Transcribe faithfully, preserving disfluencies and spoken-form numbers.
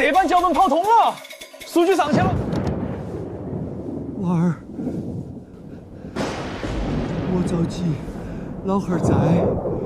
这班脚本跑通了，数据上去了。 娃儿，莫着急，老汉儿在。